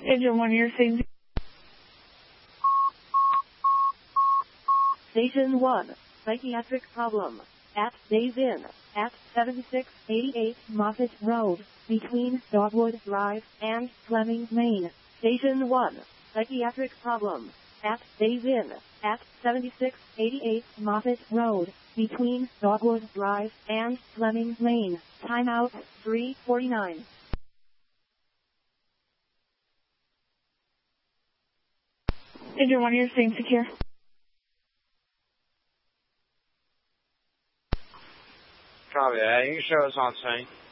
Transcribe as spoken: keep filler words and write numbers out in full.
Engine one, you're saying. Station one, psychiatric problem. At Days Inn, at seventy-six eighty-eight Moffett Road, between Dogwood Drive and Fleming, Maine. Station one, psychiatric problem. At Days Inn, at seventy-six eighty-eight Moffett Road, between Dogwood Drive and Fleming, Maine. Timeout, three forty-nine. Engine one, you're saying secure. Copy that. You can show us on scene.